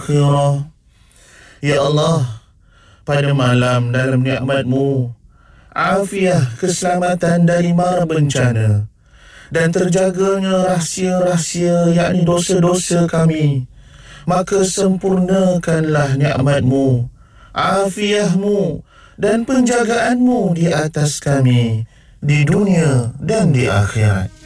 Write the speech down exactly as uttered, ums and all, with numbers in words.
akhirah. Ya Allah, pada malam dalam nikmat-Mu, afiah keselamatan dari mara bencana dan terjaganya rahsia-rahsia yakni dosa-dosa kami, maka sempurnakanlah nikmat-Mu, afiah-Mu dan penjagaan-Mu di atas kami di dunia dan di akhirat.